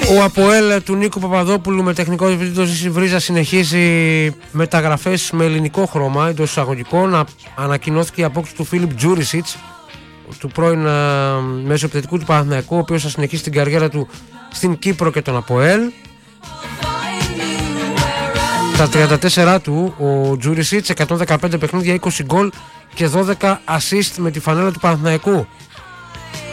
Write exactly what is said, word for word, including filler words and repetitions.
Ο ΑΠΟΕΛ του Νίκου Παπαδόπουλου με τεχνικό διευθυντή τον Ζήση Βρίζα συνεχίζει μεταγραφές με ελληνικό χρώμα εντός εισαγωγικών. Ανακοινώθηκε η απόκτηση του Φίλιπ Τζούρισιτς, του πρώην μέσο επιθετικού του Παναθηναϊκού, ο οποίος θα συνεχίσει την καριέρα του στην Κύπρο και τον ΑΠΟΕΛ. Στα τριάντα τέσσερα του ο Τζούρισιτς, εκατόν δεκαπέντε παιχνίδια, είκοσι γκολ και δώδεκα assist με τη φανέλα του Παναθηναϊκού.